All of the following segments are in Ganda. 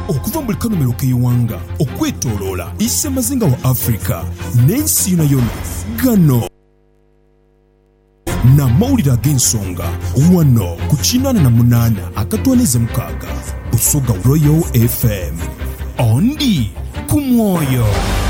okuva mu kanomero k'eyiwanga okwetooloola issa mazinga wa Afrika n'ensi yonna gano na mawulire ag'ensonga wano ku 88.6 Busoga Royal FM ondi ku mwoyo.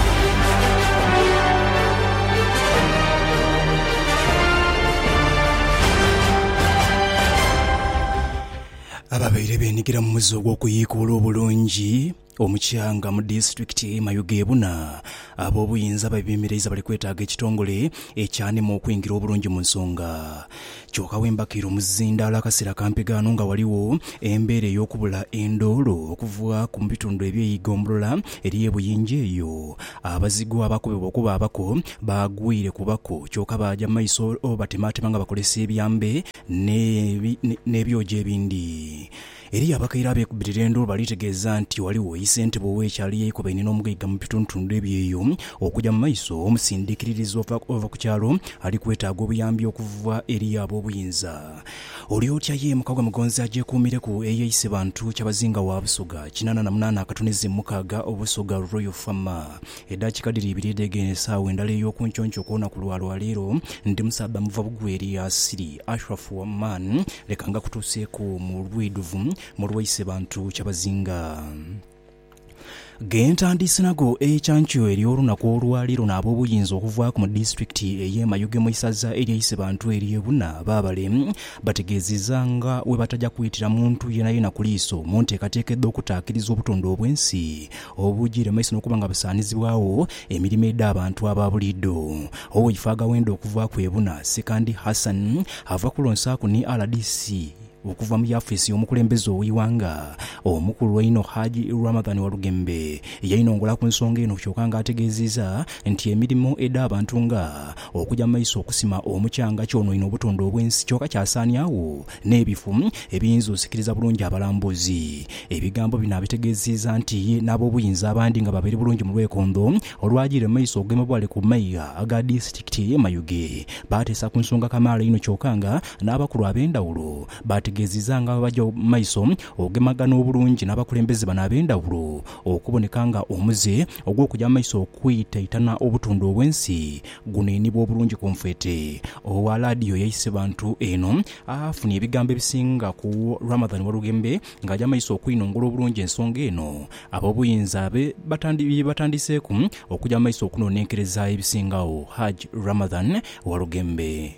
Ababeire beenyigira mu muzo gw'okuyiikula obulungi omukyanga mu disitulikiti y'Emayuge ebuna ab'obuyinza babimiririza bali kwetaaga ekitongole ekyanema okuyingira obulungi mu nsonga. Kyokka wembakira omuzindaalo akaseera kampigaano nga waliwo embeera ey'okubula endoolo okuva ku bitundu ebyeyigombolola eri ebuyinja eyo. Abazigu abakubibwa okuba abako bagwire ku bako kyokka bajja mu maiso batematema nga bakolesa ebyambe n'ebyoja ebindi. Eri abakaire abeekubirira endoolo balitegeeza nti waliwo ssentebe ow'ekyalo yeekuba ennina omugaiga mu bitundu ebyeyo okujja mu maiso omusindikiririza ova ku kyalo ali kwetaaga obuyambi okuva eri ab'obuyinza. Oli otya ye Mukagwa Mugonzi agyekuumire ku eyeyise bantu kyabazinga wa Busoga 88.6 Obusoga Royal Farmer. Eddakiika 2 edeegera essaawa endala ey'okunkyonky okw'olunaku lwaleero ndi Musaba muva bugweri asiri Ashraf Waman leka nga kutuuseeko mu lwiduvu mu lweyise bantu kyabazinga. Gentandise nago ekyankyo ery'olunaku olwaleero n'ab'obuyinza okuvaako mu disitulikiti ey'Emayuge mu isaza eryeyise bantu eryebuna baabale bategeezezza nga we batajja kuyitira muntu yenayena ku liiso mu nteekateekedde okutaakiriza obutonde obw'ensi obujjire mu maiso n'okuba nga busaanizibwawo emirimu edda abantu aba buliddo. Oweifa Gawendo okuva ku ebuna Sekandi Hassan ava kulonsaaku ni RDC okuva mu yafisi y'omukulembeze ow'iwanga omukulu waino Haji Ramadhan Walugembe yayinongola ku nsonga eno kyokka nga ategeezezza nti emirimu edda abantu nga okujja mu maiso okusima omukyanga kyonoino obutonde obw'ensi kyokka kyasaanyawo n'ebifu ebiyinza osikiriza bulungi abalambuzi. Ebigambo bino abitegeezezza nti ye n'ab'obuyinza abandi nga babiri bulungi mu lwekondo olwagira mu maiso ogemebwale ku mayiga aga disitulikiti y'Emayuge baateesa ku nsonga kamaala ino kyokka nga n'abakulu ab'endawulo bategeezezza nga bajja mu maiso ogemagana obulungi n'abakulembeze bano ab'endawulo okuboneka nga omuze ogw'okujja mu maiso okwitaitana obutonde obw'ensi guneenibwa obulungi ku nfeete. Owa laadiyo yayise bantu eno afunye ebigambo ebisinga ku Ramadhan Walugembe ng'ajja mu maiso okwinongola obulungi ensonga eno. Ab'obuyinza batandiseeku okujja mu maiso okunoonekereza ebisingawo. Haji Ramadhan Walugembe.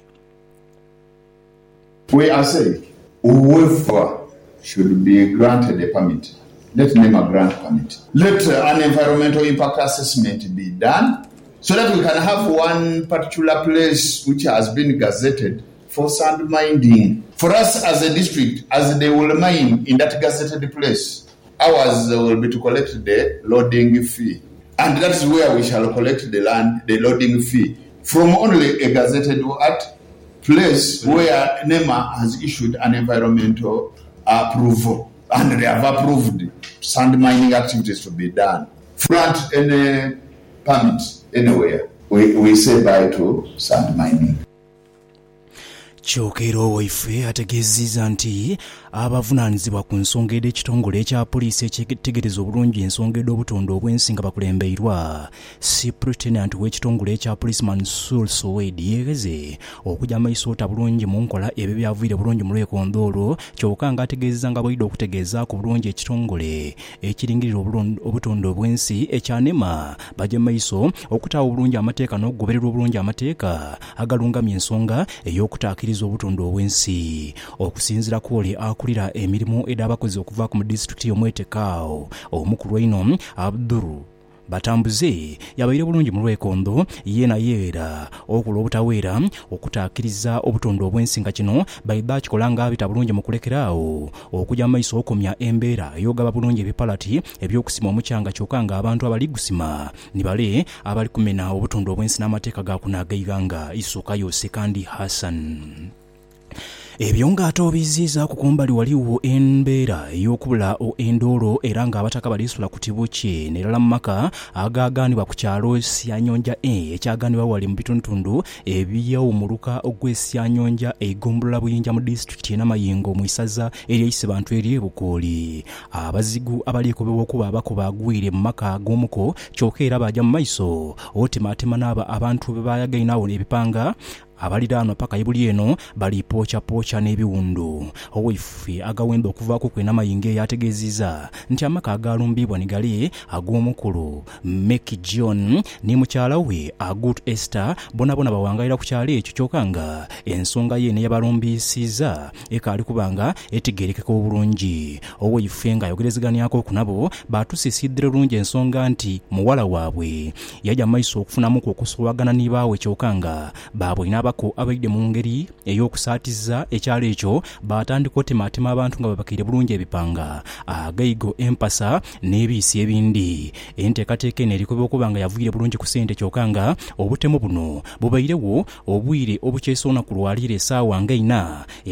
We are saying whoever should be granted a permit, let NEMA grant permit. Let an environmental impact assessment be done so that we can have one particular place which has been gazetted for sand mining. For us as a district, as they will mine in that gazetted place, ours will be to collect the loading fee. And that is where we shall collect the loading fee from only a gazetted place where NEMA has issued an environmental approval and they have approved sand mining activities to be done. Grant any permit anywhere. We say bye to sand mining. Kyokero waife ategeezezza nti abavunaanyizibwa ku nsonga ekitongole ekya poliisi ekitegereza obulungi ensonga obutonde obw'ensi nga bakulembeirwa Superintendent w'ekitongole ekya poliisi Mansour Sowedi yeegeze okujja maiso otabulungi mu nkola ebyo byaviire bulungi mu lwekondo olwo kyokka nga ategeezezza nga bw'idde okutegeeza ku bulungi ekitongole ekiringirira obutonde obw'ensi ekya NEMA bajja maiso okutaawa obulungi amateeka n'okugoberera obulungi amateeka agalungamya ensonga ey'okutaakiriza obutonde obw'ensi. Okusinziira ku oli akulira emirimu ed'abakozi okuva ku disitulikiti y'Omwetekaawo omukulu eno Abdul Batambuze yabaire bulungi mu lwekondo ye naye era okula obutaweera okutaakiriza obutonde obw'ensi nga kino baida kikola nga abita bulungi mu kulekeraawo okujja maiso okomya embeera eyogaba bulungi ebipalati ebyokusima omukyanga kyokka nga abantu abali gusima nibale abali kumena obutonde obw'ensi n'amateeka ga kunaagayiranga Isukayo Sekandi Hassan. ebyo ng'ate obiziza ku kumbali waliwo embeera ey'okubula endoolo era ng'abataka balisula ku tibuki nerala mu maka agaaganibwa ku kyalo Syanyonja ekyaganibwa wali mu bitundu ebyewumuluka ogw'Syanyonja egombolola buyinja mu disitulikiti y'e Namayingo mu isaza eryeyise bantu ery'e Bukooli. Abazigu abaliko bewokuba abakuba agwire mu maka ag'omuko kyokka era bajja mu maiso otemaatema n'aba abantu be bayagalinawo ebipanga abaliraanwa paka ibuli eno bali pooca n'ebiwundu. Owaife agawembe okuvaako kwe Namayingo yategeezizza nti amaka agalumbibwa ne gali ag'omukulu Meki John ne mukyala we Agut Esther bonabona bawangalira ku kyalo ekyo kyokka nga ensonga ye neyabalumbiisizza ekaali kubanga etegerekeka obulungi. Owaife ng'ayogerezeganyako ku nabo baatusiisiddire bulungi ensonga nti muwala waabwe yajja maiso okufunamu okusobagana n'ibaawe kyokka nga baabwe bako abaide mu ngeri ey'okusaatiza ekyalo ekyo batandika otemaatema abantu nga babakire bulungi ebipanga agaigo empasa n'ebiisi ebindi. Enteekateeka eno eriko okuba nga yavuire bulungi ku ssente kyokka nga obutemu buno bubairewo obwire obukyesoona ku lwalire essaawa nga 4